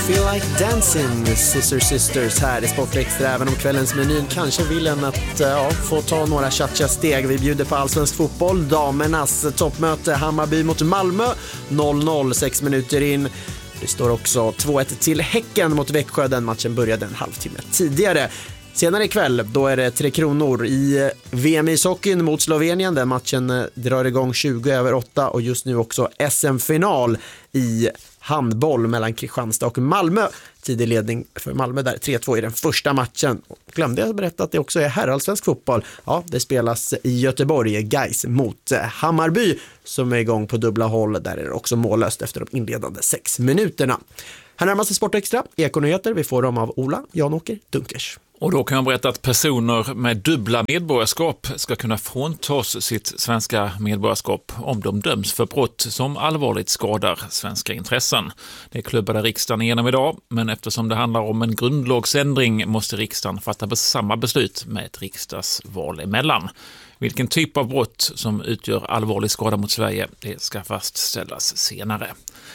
Feel Like Dancing, Scissor Sisters här i Sport Extra. Även om kvällens menyn kanske vill en att få ta några cha-cha-steg. Vi bjuder på allsvensk fotboll. Damernas toppmöte Hammarby mot Malmö 0-0, 6 minuter in. Det står också 2-1 till Häcken mot Växjö. Den matchen började en halvtimme tidigare. Senare ikväll, då är det 3 kronor i VM i hockeyn mot Slovenien. Den matchen drar igång 20:08 och just nu också SM-final i handboll mellan Kristianstad och Malmö. Tidig ledning för Malmö där, 3-2 i den första matchen. Glömde jag berätta att det också är herrallsvensk fotboll. Ja, det spelas i Göteborg, Gais mot Hammarby som är igång på dubbla håll. Där är det också mållöst efter de inledande 6 minuterna. Här närmast Sport Extra, Ekonyheter. Vi får dem av Ola Jan-Åker Dunkers. Och då kan jag berätta att personer med dubbla medborgarskap ska kunna fråntas sitt svenska medborgarskap om de döms för brott som allvarligt skadar svenska intressen. Det klubbade riksdagen igenom idag, men eftersom det handlar om en grundlagsändring måste riksdagen fatta samma beslut med ett riksdagsval emellan. Vilken typ av brott som utgör allvarlig skada mot Sverige, det ska fastställas senare.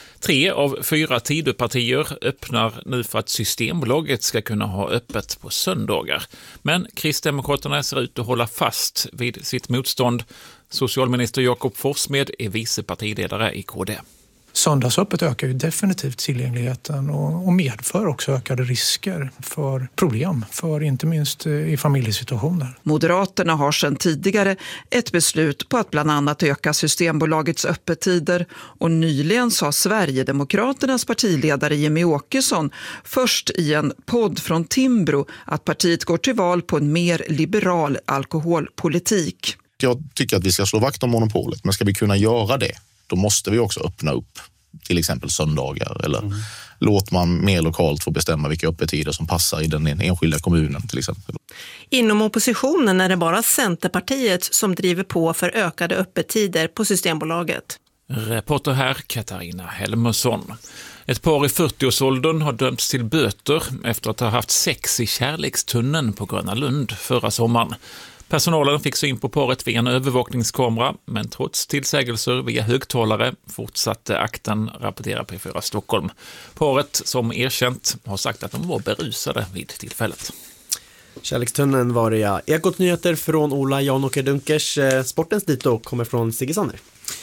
3 av 4 Tidöpartier öppnar nu för att Systembolaget ska kunna ha öppet på söndagar. Men Kristdemokraterna ser ut att hålla fast vid sitt motstånd. Socialminister Jakob Forssmed är vice partiledare i KD. Söndagsöppet ökar ju definitivt tillgängligheten och medför också ökade risker för problem, för inte minst i familjesituationer. Moderaterna har sedan tidigare ett beslut på att bland annat öka Systembolagets öppettider och nyligen sa Sverigedemokraternas partiledare Jimmie Åkesson först i en podd från Timbro att partiet går till val på en mer liberal alkoholpolitik. Jag tycker att vi ska slå vakt om monopolet, men ska vi kunna göra det, då måste vi också öppna upp till exempel söndagar eller låt man mer lokalt få bestämma vilka öppettider som passar i den enskilda kommunen till exempel. Inom oppositionen är det bara Centerpartiet som driver på för ökade öppettider på Systembolaget. Reporter här Katarina Helmersson. Ett par i 40-årsåldern har dömts till böter efter att ha haft sex i kärlekstunneln på Gröna Lund förra sommaren. Personalen fick så in på paret via en övervakningskamera, men trots tillsägelser via högtalare fortsatte akten, rapporterar P4 Stockholm. Paret, som erkänt, har sagt att de var berusade vid tillfället. Kärlekstunneln var det, ja. Ekot-nyheter från Ola Jan-Åker Dunkers. Sportens dito kommer från Sigge Sander.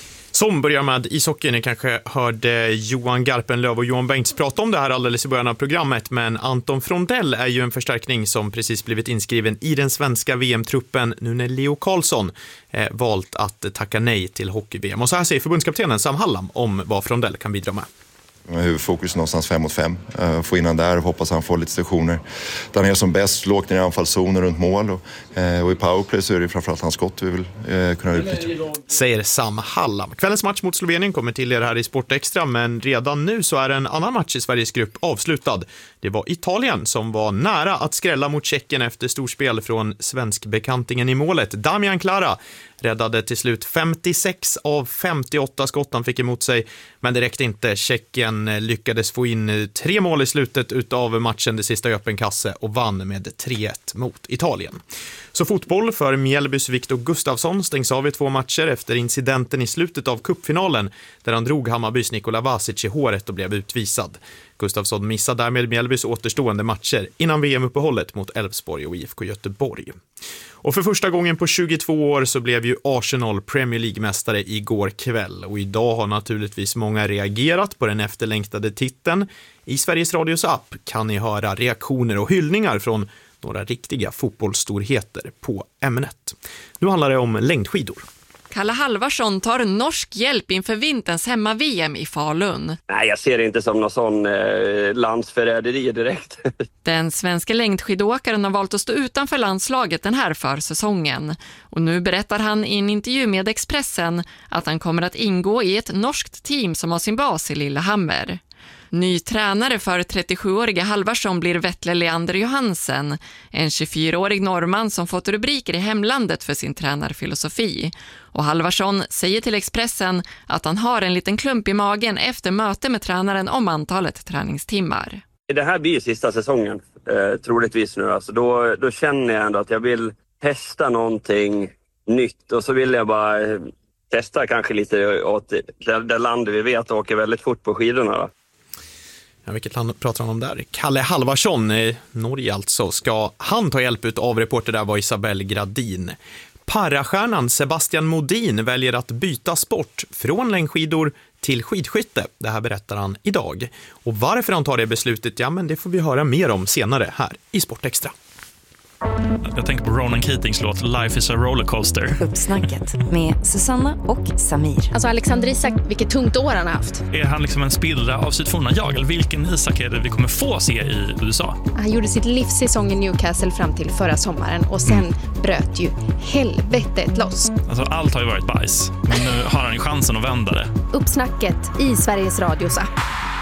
Som börjar med ishockeyn. Ni kanske hörde Johan Garpenlöv och Johan Bengts prata om det här alldeles i början av programmet. Men Anton Frondell är ju en förstärkning som precis blivit inskriven i den svenska VM-truppen nu när Leo Karlsson valt att tacka nej till hockey-VM. Och så här säger förbundskaptenen Sam Hallam om vad Frondell kan bidra med. Huvudfokus någonstans 5 mot 5. Få in han där och hoppas han får lite stationer. Där han är som bäst, lågt ner i anfallszoner runt mål. Och i powerplay så är det framförallt hans skott vi vill kunna utnyttja. Säger Sam Hallam. Kvällens match mot Slovenien kommer till er här i Sport Extra. Men redan nu så är en annan match i Sveriges grupp avslutad. Det var Italien som var nära att skrälla mot Tjeckien efter storspel från svenskbekantingen i målet. Damian Klara räddade till slut 56 av 58 skott han fick emot sig. Men det räckte inte. Tjeckien lyckades få in 3 mål i slutet utav matchen, det sista i öppen kasse, och vann med 3-1 mot Italien. Så fotboll för Mjällbys Viktor Gustafsson stängs av i 2 matcher efter incidenten i slutet av cupfinalen där han drog Hammarbys Nikola Vasic i håret och blev utvisad. Gustafsson missade därmed Mjällbys återstående matcher innan VM-uppehållet mot Elfsborg och IFK Göteborg. Och för första gången på 22 år så blev ju Arsenal Premier League-mästare igår kväll. Och idag har naturligtvis många reagerat på den efterlängtade titeln. I Sveriges Radios app kan ni höra reaktioner och hyllningar från några riktiga fotbollsstorheter på ämnet. Nu handlar det om längdskidor. Kalle Halvarsson tar norsk hjälp inför vinterns hemma-VM i Falun. Nej, jag ser det inte som någon sån landsförräderi direkt. Den svenska längdskidåkaren har valt att stå utanför landslaget den här försäsongen. Och nu berättar han i en intervju med Expressen att han kommer att ingå i ett norskt team som har sin bas i Lillehammer. Ny tränare för 37-åriga Halvarsson blir Vetle Leander Johansen, en 24-årig norrman som fått rubriker i hemlandet för sin tränarfilosofi. Och Halvarsson säger till Expressen att han har en liten klump i magen efter möte med tränaren om antalet träningstimmar. Det här blir sista säsongen, troligtvis nu. Alltså, då känner jag ändå att jag vill testa någonting nytt och så vill jag bara testa kanske lite åt det landet vi vet åker väldigt fort på skidorna då. Ja, vilket land pratar han om där? Kalle Halvarsson, Norge alltså. Ska han ta hjälp av reporter där var Isabelle Gradin. Parastjärnan Sebastian Modin väljer att byta sport från längdskidor till skidskytte. Det här berättar han idag. Och varför han tar det beslutet, ja men det får vi höra mer om senare här i Sportextra. Jag tänker på Ronan Keatings låt Life is a rollercoaster. Uppsnacket med Susanna och Samir. Alltså Alexander Isak, vilket tungt år han har haft. Är han liksom en spillra av sitt forna jag? Eller vilken Isak är det vi kommer få se i USA? Han gjorde sitt livssäsong i Newcastle fram till förra sommaren och sen bröt ju helvetet loss. Alltså allt har ju varit bajs, men nu har han ju chansen att vända det. Uppsnacket i Sveriges Radios app.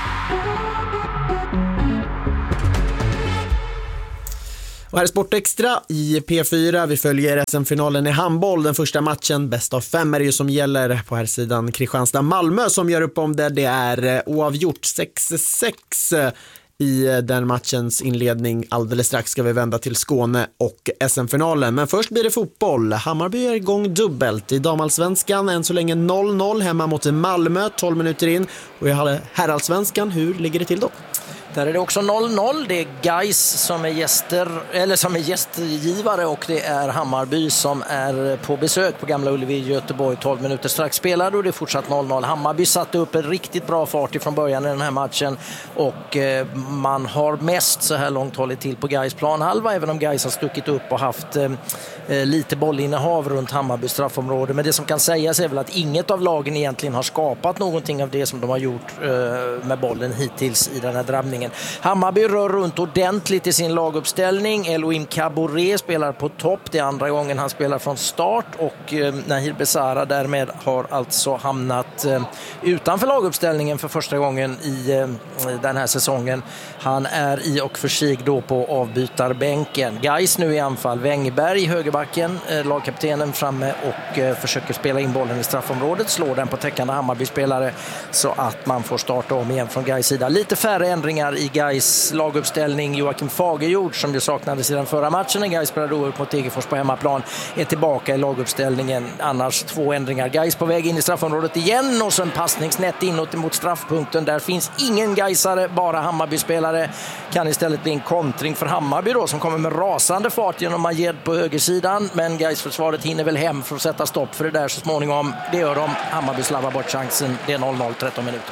Och här är Sportextra i P4. Vi följer SM-finalen i handboll. Den första matchen, bäst av 5 är det ju som gäller på här sidan. Kristianstad-Malmö som gör upp om det. Det är oavgjort 6-6 i den matchens inledning. Alldeles strax ska vi vända till Skåne och SM-finalen. Men först blir det fotboll. Hammarby är igång dubbelt i damallsvenskan. Än så länge 0-0 hemma mot Malmö, 12 minuter in. Och i herrallsvenskan, hur ligger det till då? Där är det också 0-0. Det är Gais som är gästgivare och det är Hammarby som är på besök på Gamla Ullevi i Göteborg. 12 minuter strax spelade och det är fortsatt 0-0. Hammarby satte upp en riktigt bra fart ifrån början i den här matchen och man har mest så här långt hållit till på Gais planhalva, även om Gais har stuckit upp och haft lite bollinnehav runt Hammarby straffområde. Men det som kan sägas är väl att inget av lagen egentligen har skapat någonting av det som de har gjort med bollen hittills i den här drabbningen. Hammarby rör runt ordentligt i sin laguppställning. Elohim Kabore spelar på topp. Det är andra gången han spelar från start och Nahir Besara därmed har alltså hamnat utanför laguppställningen för första gången i den här säsongen. Han är i och för sig då på avbytarbänken. Gais nu i anfall. Wängberg i högerbacken, lagkaptenen framme och försöker spela in bollen i straffområdet. Slår den på täckande Hammarby-spelare så att man får starta om igen från Gais sida. Lite färre ändringar i Gais laguppställning. Joakim Fagerjord som ju saknades i den förra matchen när Gais spelade upp mot Degerfors på hemmaplan är tillbaka i laguppställningen. Annars 2 ändringar. Gais på väg in i straffområdet igen och så en passningsnät inåt mot straffpunkten. Där finns ingen Gaisare, bara Hammarby-spelare. Kan istället bli en kontring för Hammarby då som kommer med rasande fart genom Majed på högersidan. Men Gais-försvaret hinner väl hem för att sätta stopp för det där så småningom. Det gör de. Hammarby slavar bort chansen. Det är 0-0, 13 minuter.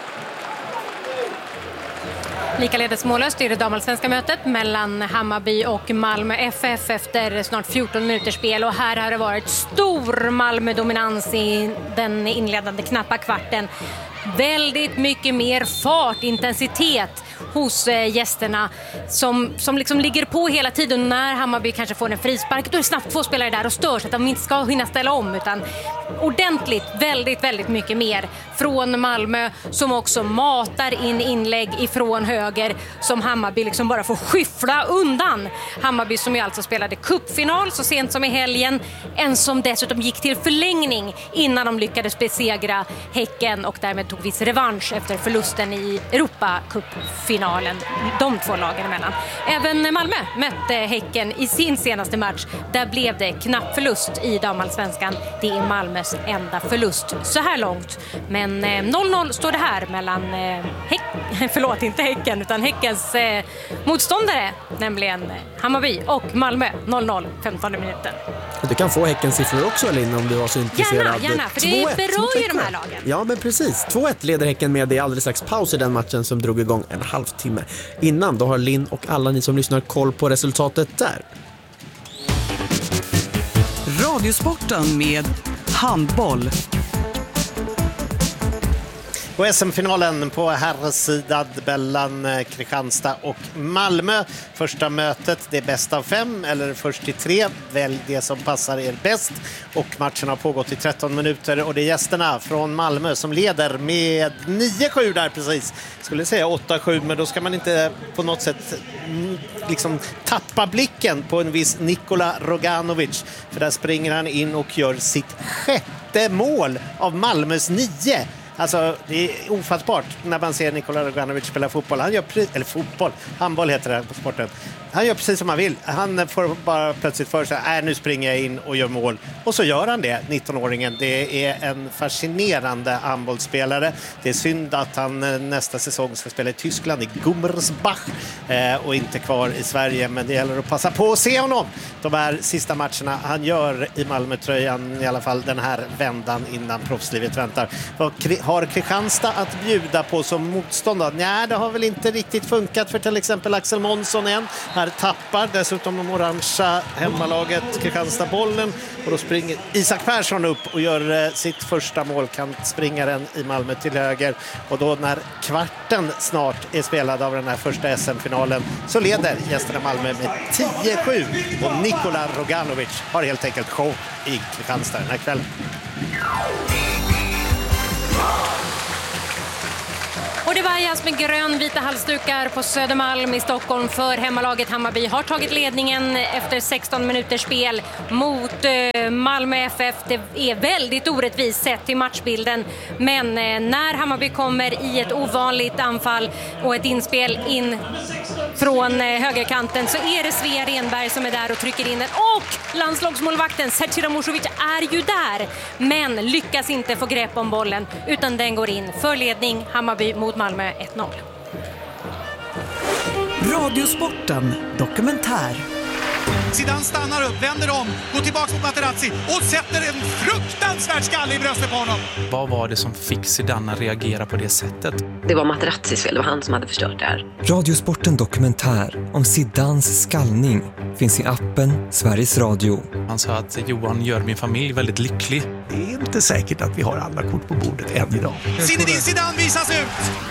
Likaledes mållöst är det damallsvenska mötet mellan Hammarby och Malmö FF efter snart 14 minuters spel. Och här har det varit stor Malmö-dominans i den inledande knappa kvarten. Väldigt mycket mer fart, intensitet hos gästerna som liksom ligger på hela tiden. När Hammarby kanske får en frispark då är det snabbt 2 spelare där och stör så att de inte ska hinna ställa om, utan ordentligt, väldigt mycket mer från Malmö som också matar in inlägg ifrån höger som Hammarby liksom bara får skyffla undan. Hammarby som ju alltså spelade cupfinal så sent som i helgen, en som dessutom gick till förlängning innan de lyckades besegra Häcken och därmed tog viss revansch efter förlusten i Europa-cupfinalen, de 2 lagen emellan. Även Malmö mötte Häcken i sin senaste match. Där blev det knapp förlust i damallsvenskan. Det är Malmös enda förlust så här långt. Men 0-0 står det här mellan inte Häcken utan Häckens motståndare, nämligen Hammarby och Malmö. 0-0, 15 minuter. Du kan få Häckens siffror också, Elin, om du var så intresserad. Gärna, för det berör ju de här lagen. Ja, men precis. 2-1 leder Häcken med. Det är alldeles strax paus i den matchen som drog igång en halvtimme innan. Då har Linn och alla ni som lyssnar koll på resultatet där. Radiosporten med handboll. Och SM-finalen på herrsidan mellan Kristianstad och Malmö. Första mötet, det är bäst av 5 eller först till 3. Välj det som passar er bäst. Och matchen har pågått i 13 minuter och det är gästerna från Malmö som leder med 9-7 där precis. Skulle säga 8-7, men då ska man inte på något sätt liksom tappa blicken på en viss Nikola Roganovic. För där springer han in och gör sitt 6:e mål av Malmös 9. Alltså, det är ofattbart när man ser Nikola Roganovic spela fotboll. Han gör handboll heter det på sporten. Han gör precis som han vill. Han får bara plötsligt för sig, nu springer jag in och gör mål. Och så gör han det, 19-åringen. Det är en fascinerande handbollsspelare. Det är synd att han nästa säsong ska spela i Tyskland, i Gummersbach, och inte kvar i Sverige. Men det gäller att passa på att se honom de här sista matcherna han gör i Malmötröjan, i alla fall den här vändan innan proffslivet väntar. Vad har Kristianstad att bjuda på som motståndare? Nej, det har väl inte riktigt funkat för till exempel Axel Månsson än. Här tappar dessutom de orangea hemmalaget Kristianstad bollen, och då springer Isak Persson upp och gör sitt första målkantspringaren i Malmö till höger. Och då när kvarten snart är spelad av den här första SM-finalen så leder gästerna Malmö med 10-7, och Nikola Roganovic har helt enkelt show i Kristianstad den här kvällen. Och det vajas med grönvita halsdukar på Södermalm i Stockholm för hemmalaget Hammarby. Har tagit ledningen efter 16 minuters spel mot Malmö FF. Det är väldigt orättvist sett till matchbilden. Men när Hammarby kommer i ett ovanligt anfall och ett inspel in från högerkanten så är det Svea Renberg som är där och trycker in den. Och landslagsmålvakten Sertira Musovic är ju där, men lyckas inte få grepp om bollen, utan den går in för ledning Hammarby mot Malmö 1-0. Radiosporten dokumentär. Zidane stannar upp, vänder om, går tillbaka mot Materazzi och sätter en fruktansvärd skalle i bröstet på honom. Vad var det som fick Zidane att reagera på det sättet? Det var Materazzis fel, det var han som hade förstört det här. Radiosporten dokumentär om Zidanes skallning finns i appen Sveriges Radio. Han sa att Johan gör min familj väldigt lycklig. Det är inte säkert att vi har alla kort på bordet än idag. Zinedine Zidane visas ut!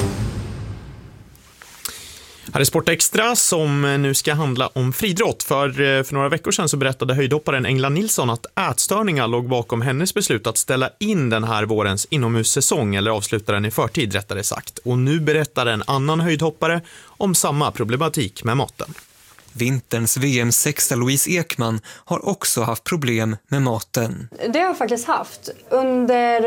Här är Sport Extra som nu ska handla om friidrott. För några veckor sedan så berättade höjdhopparen Engla Nilsson att ätstörningar låg bakom hennes beslut att ställa in den här vårens inomhussäsong, eller avsluta den i förtid rättare sagt. Och nu berättar en annan höjdhoppare om samma problematik med maten. Vinterns VM-sexta Louise Ekman har också haft problem med maten. Det har jag faktiskt haft. Under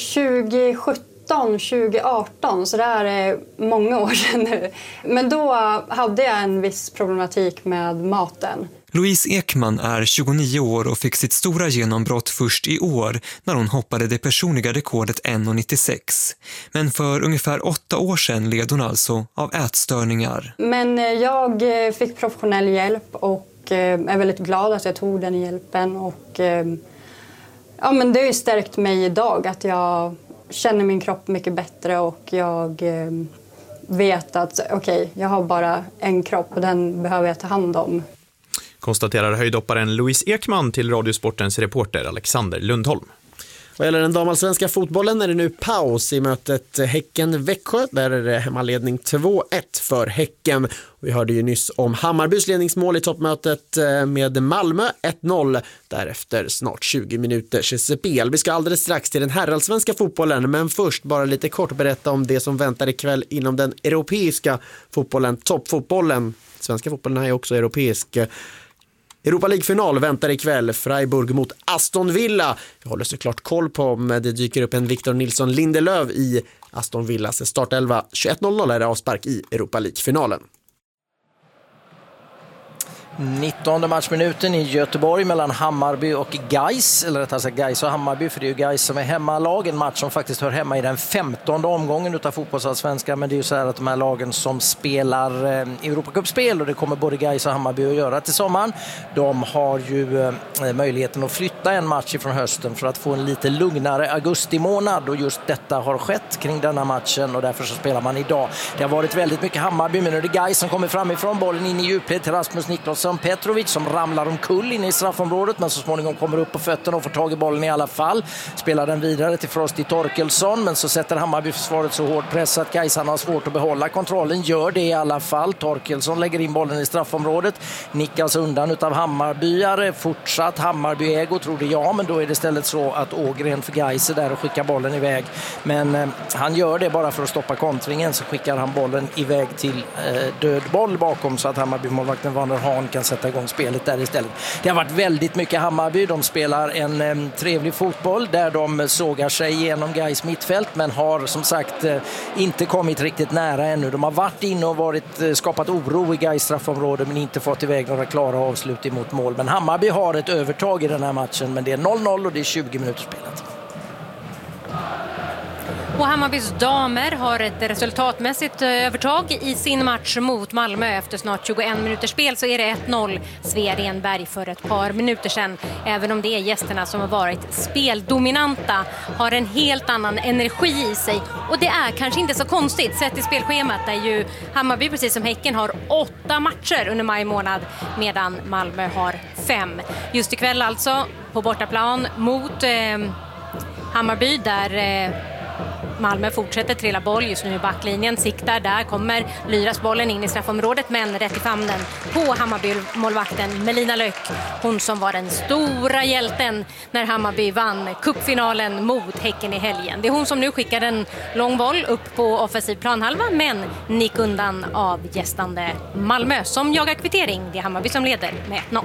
2018, så det här är många år sedan nu. Men då hade jag en viss problematik med maten. Louise Ekman är 29 år och fick sitt stora genombrott först i år när hon hoppade det personliga rekordet 1,96. Men för ungefär 8 år sedan led hon alltså av ätstörningar. Men jag fick professionell hjälp och är väldigt glad att jag tog den hjälpen. Och, ja, men det har ju stärkt mig idag att jag känner min kropp mycket bättre och jag vet att jag har bara en kropp och den behöver jag ta hand om. Konstaterar höjdhopparen Louise Ekman till Radiosportens reporter Alexander Lundholm. Vad gäller den damallsvenska fotbollen är det nu paus i mötet Häcken-Växjö. Där är det hemmaledning 2-1 för Häcken. Vi hörde ju nyss om Hammarbys ledningsmål i toppmötet med Malmö 1-0. Därefter snart 20 minuters spel. Vi ska alldeles strax till den herrallsvenska fotbollen, men först bara lite kort berätta om det som väntar ikväll inom den europeiska fotbollen, toppfotbollen. Svenska fotbollen är också europeisk. Europa League-final väntar ikväll, Freiburg mot Aston Villa. Vi håller såklart koll på om det dyker upp en Victor Nilsson Lindelöf i Aston Villas startelva. 21.00 är det avspark i Europa League-finalen. 19:e matchminuten i Göteborg mellan Hammarby och Gais, eller rättare sagt Gais och Hammarby, för det är ju Gais som är hemmalag, en match som faktiskt hör hemma i den 15:e omgången utav fotbollsallsvenskan, men det är ju så här att de här lagen som spelar Europacupspel, och det kommer både Gais och Hammarby att göra till sommaren, de har ju möjligheten att flytta en match ifrån hösten för att få en lite lugnare augusti månad, och just detta har skett kring denna matchen och därför så spelar man idag. Det har varit väldigt mycket Hammarby, men nu är det Gais som kommer framifrån, bollen in i djupled till Rasmus Niklasson Petrovic som ramlar omkull in i straffområdet, men så småningom kommer upp på fötterna och får tag i bollen i alla fall. Spelar den vidare till Frosty Torkelsson, men så sätter Hammarby försvaret så hårt press att Gaisan har svårt att behålla kontrollen. Gör det i alla fall. Torkelsson lägger in bollen i straffområdet. Nickas undan utav Hammarbyare. Fortsatt Hammarby-ägo trodde jag, men då är det istället så att Ågren för Gais är där och skickar bollen iväg. Men han gör det bara för att stoppa kontringen, så skickar han bollen iväg till död boll bakom, så att Hammarby-målvakten Vanner Hahn kan sätta igång spelet där istället. Det har varit väldigt mycket Hammarby. De spelar en trevlig fotboll där de sågar sig genom Gais mittfält, men har som sagt inte kommit riktigt nära ännu. De har varit inne och skapat oro i Gais straffområde, men inte fått iväg några klara avslut emot mål. Men Hammarby har ett övertag i den här matchen, men det är 0-0 och det är 20 minuter spelat. Och Hammarbys damer har ett resultatmässigt övertag i sin match mot Malmö. Efter snart 21 minuters spel så är det 1-0 Svea Renberg för ett par minuter sedan. Även om det är gästerna som har varit speldominanta, har en helt annan energi i sig. Och det är kanske inte så konstigt sett i spelschemat där ju Hammarby precis som Häcken har 8 matcher under maj månad medan Malmö har 5. Just ikväll alltså på bortaplan mot Hammarby där Malmö fortsätter trilla boll just nu i backlinjen, siktar, där kommer Lyras bollen in i straffområdet, men rätt i famnen på Hammarby-målvakten Melina Löck, hon som var den stora hjälten när Hammarby vann cupfinalen mot Häcken i helgen. Det är hon som nu skickar en lång boll upp på offensiv planhalva, men nick undan av gästande Malmö som jagar kvittering. Det är Hammarby som leder med 1-0.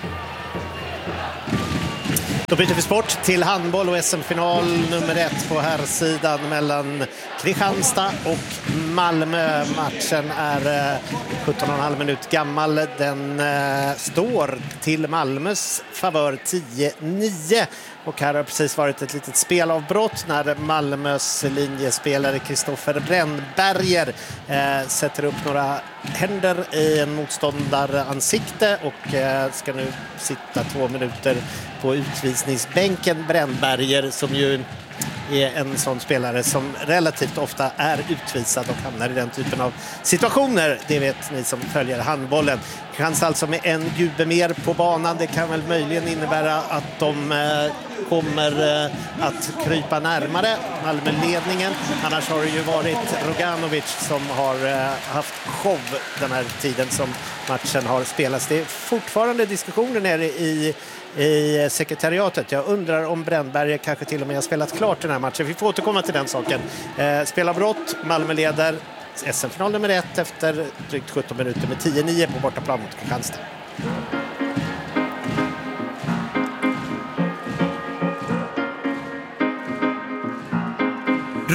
Då byter vi sport till handboll och SM-final nummer 1 på herrsidan mellan Kristianstad och Malmö. Matchen är 17,5 minut gammal. Den står till Malmös favör 10-9. Och här har precis varit ett litet spelavbrott när Malmös linjespelare Kristoffer Brännberger sätter upp några händer i en motståndaransikte och ska nu sitta 2 minuter på utvisningsbänken. Brännberger som ju är en sån spelare som relativt ofta är utvisad och hamnar i den typen av situationer. Det vet ni som följer handbollen. Kanske alltså med en gubbe mer på banan. Det kan väl möjligen innebära att de kommer att krypa närmare Malmö-ledningen. Annars har det ju varit Roganovic som har haft show den här tiden som matchen har spelats. Det är fortfarande diskussioner nere i sekretariatet. Jag undrar om Brännberg kanske till och med har spelat klart den här matchen. Vi får återkomma till den saken. Spelavbrott, Malmö leder SM-final nummer 1 efter drygt 17 minuter med 10-9 på bortaplan mot Kristianstad.